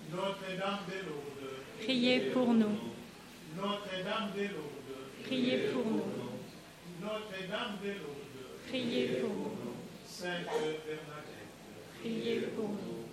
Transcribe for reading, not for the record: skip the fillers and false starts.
Notre-Dame de Lourdes, priez pour nous. Notre-Dame de Lourdes, Priez pour nous. Notre-Dame de Lourdes, Priez pour nous. Sainte Bernadette, Priez pour nous.